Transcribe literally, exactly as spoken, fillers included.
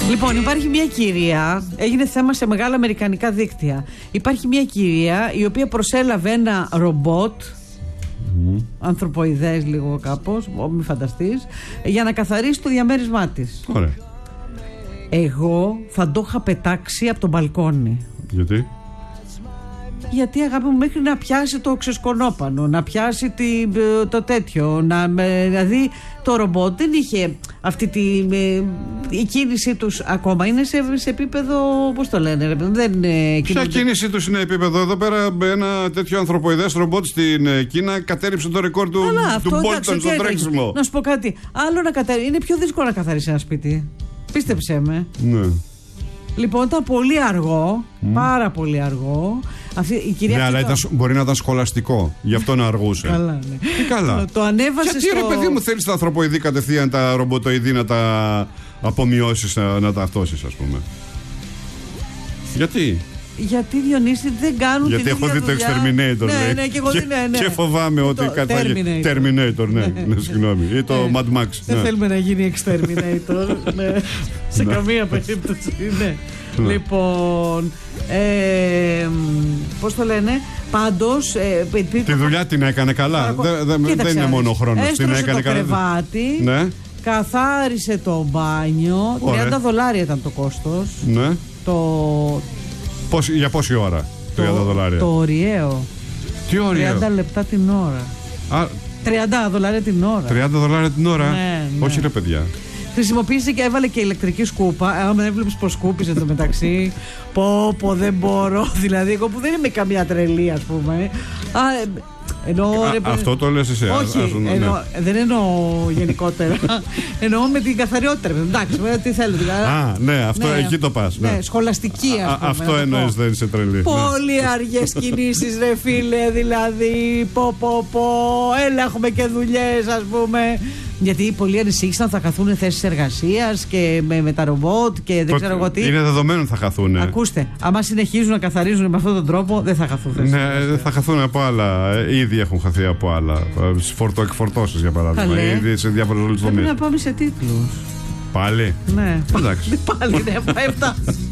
Λοιπόν, υπάρχει μια κυρία, έγινε θέμα σε μεγάλα αμερικανικά δίκτυα. Υπάρχει μια κυρία η οποία προσέλαβε ένα ρομπότ, mm. ανθρωποειδές λίγο κάπως, μη φανταστείς, για να καθαρίσει το διαμέρισμά της. Ωραία. Εγώ θα το είχα πετάξει από τον μπαλκόνι. Γιατί? Γιατί, αγάπη μου, μέχρι να πιάσει το ξεσκονόπανο, να πιάσει τη, το τέτοιο, να, δηλαδή το ρομπότ δεν είχε αυτή τη, η κίνησή τους ακόμα είναι σε, σε επίπεδο, πώς το λένε, δεν είναι. Ποια κίνησή τους είναι επίπεδο? Εδώ πέρα ένα τέτοιο ανθρωποειδές ρομπότ στην Κίνα κατέριψε το ρεκόρ του, του Μπόλτον στο τρέξιμο. Να σου πω κάτι άλλο, να καθαρι... είναι πιο δύσκολο να καθαρίσει ένα σπίτι, πίστεψέ με. Ναι. Λοιπόν, ήταν πολύ αργό, mm. πάρα πολύ αργό. Αυτή, η κυρία ναι, αλλά το... ήταν, μπορεί να ήταν σχολαστικό, γι' αυτό να αργούσε. Καλά, ναι. Τι καλά. Το ανέβασε. Γιατί στο... ρε παιδί μου, θέλεις τα ανθρωποειδή κατευθείαν, τα ρομποτοειδή να τα απομειώσεις, να, να τα αυτώσεις, ας πούμε? Γιατί? Γιατί, Διονύση, δεν κάνουν. Γιατί την έχω δει το Exterminator. Ναι, ναι, ναι, και, εγώ, και, ναι, ναι. και φοβάμαι το, ότι κάτι θα γίνει. Terminator, ναι, ναι, ναι, συγγνώμη. Ή το ναι. Mad Max. Δεν ναι. θέλουμε να γίνει Exterminator. ναι. Σε καμία περίπτωση. Ναι. Ναι. Λοιπόν, ε, πώς το λένε, πάντως ε, τη δουλειά την έκανε καλά. Δεν, δεν, δεν είναι μόνο ο χρόνος. Έστρωσε την έκανε το κρεβάτι, ναι. καθάρισε το μπάνιο. Ωραία. τριάντα δολάρια ήταν το κόστος. Ναι. Το... Πώς, για πόση ώρα? τριάντα δολάρια. Το ωριαίο. Τι ωριαίο? τριάντα λεπτά την ώρα. Α, τριάντα δολάρια την ώρα. τριάντα δολάρια την ώρα. Ναι, ναι. Όχι ρε παιδιά. Χρησιμοποίησε και έβαλε και ηλεκτρική σκούπα. Άμα έβλεπες πως σκούπισε το μεταξύ. Πω πω δεν μπορώ. Δηλαδή εγώ που δεν είμαι καμία τρελή, ας πούμε. Α, εννοώ, Α, ρε, αυτό το λες εσύ? Όχι, ας, ας, ναι. εννοώ, δεν εννοώ γενικότερα. Εννοώ με την καθαριότητα. Εντάξει, τι θέλω δηλαδή. Α, ναι, αυτό ναι, εκεί το πας. Ναι, ναι, σχολαστική, ας πούμε. Αυτό εννοείς, δεν είσαι τρελή. Πολύ ναι. αργές κινήσεις, ρε φίλε, δηλαδή. Πω, πω, πω. Έλα, έχουμε και δουλειές, ας πούμε. Γιατί πολλοί ανησύχησαν θα χαθούν θέσεις εργασίας και με, με τα ρομπότ και δεν Πότε, ξέρω εγώ τι. Είναι δεδομένο θα χαθούν. Ακούστε, άμα συνεχίζουν να καθαρίζουν με αυτόν τον τρόπο, δεν θα χαθούν θέσεις. Ναι, θα χαθούν από άλλα. Ήδη έχουν χαθεί από άλλα. Φορτοεκφορτώσεις για παράδειγμα. Καλέ. Ήδη σε διάφορες τομείς. Πρέπει να πάμε σε τίτλους. Πάλι. Ναι. Εντάξει. Πάλι, ναι, αυτά.